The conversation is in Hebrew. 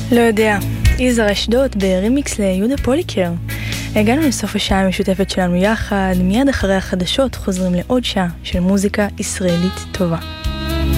לא יודע, יזהר אשדוד ברימיקס ליהודה פוליקר. הגענו לסוף השעה המשותפת שלנו יחד, מיד אחרי החדשות חוזרים לעוד שעה של מוזיקה ישראלית טובה.